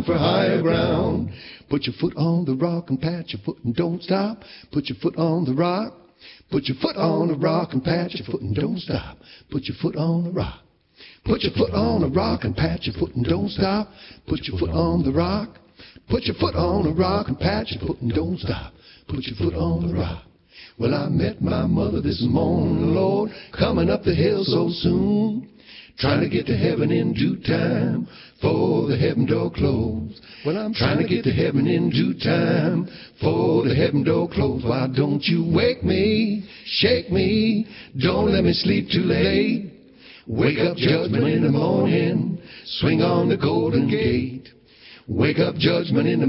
bound for higher ground. Put your foot on the rock and pat your foot and don't stop. Put your foot on the rock. Put your foot on the rock and pat your foot and don't stop. Put your foot on the rock. Put your foot on the rock and pat your foot and don't stop. Put your foot on the rock. Put your foot on the rock and pat your foot and don't stop. Put your foot on the rock. Well, I met my mother this morning, Lord, coming up the hill so soon, trying to get to heaven in due time, for the heaven door closed. Well, I'm trying to get to heaven in due time, for the heaven door closed. Why don't you wake me, shake me, don't let me sleep too late. Wake up, judgment in the morning, swing on the golden gate. Wake up, judgment in the